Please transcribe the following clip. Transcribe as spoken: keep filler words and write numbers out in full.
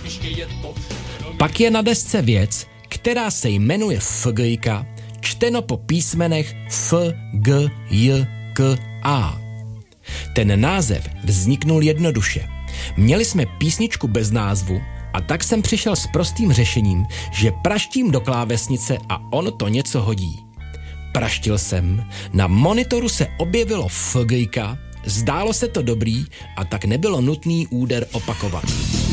Pak je na desce věc, která se jmenuje Fgejka, čteno po písmenech F, G, J, K, A. Ten název vzniknul jednoduše. Měli jsme písničku bez názvu a tak jsem přišel s prostým řešením, že praštím do klávesnice a on to něco hodí. Praštil jsem, na monitoru se objevilo Fgejka, zdálo se to dobrý a tak nebylo nutný úder opakovat.